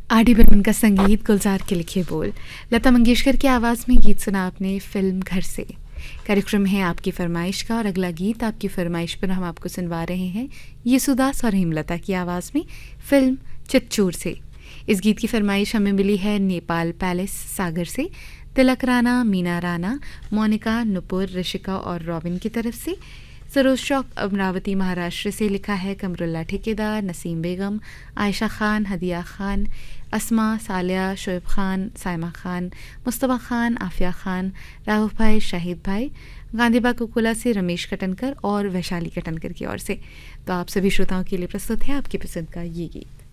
R D Burman का संगीत, गुलजार के लिखे बोल, लता मंगेशकर की आवाज़ में गीत सुना आपने फिल्म घर से। कार्यक्रम है आपकी फरमाइश का और अगला गीत आपकी फरमाइश पर हम आपको सुनवा रहे हैं येसुदास और हेमलता की आवाज़ में फिल्म चित्चूर से। इस गीत की फरमाइश हमें मिली है नेपाल पैलेस सागर से। तिलक राणा, मीना राणा, मोनिका, नुपुर, ऋषिका और रॉबिन की तरफ से। सरोज चौक अमरावती महाराष्ट्र से लिखा है कमरुल्ला ठेकेदार, नसीम बेगम, आयशा खान, हदिया खान, अस्मा, सालिया, शोएब खान, साइमा खान, मुस्तफ़ा खान, आफिया खान, राहुल भाई, शाहिद भाई, गांधीबाग कुकुला से रमेश कटनकर और वैशाली कटनकर की ओर से। तो आप सभी श्रोताओं के लिए प्रस्तुत है आपकी पसंद का ये गीत।